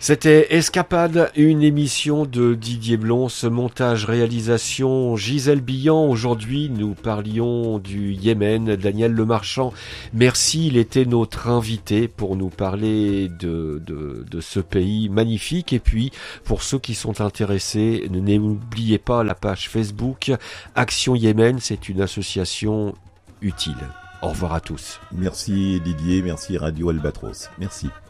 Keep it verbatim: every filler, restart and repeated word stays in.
C'était Escapade, une émission de Didier Blon, montage, réalisation Gisèle Billan. Aujourd'hui, nous parlions du Yémen, Daniel Lemarchand. Merci, il était notre invité pour nous parler de, de, de ce pays magnifique. Et puis, pour ceux qui sont intéressés, n'oubliez pas la page Facebook Action Yémen, c'est une association utile. Au revoir à tous. Merci Didier, merci Radio Albatros. Merci.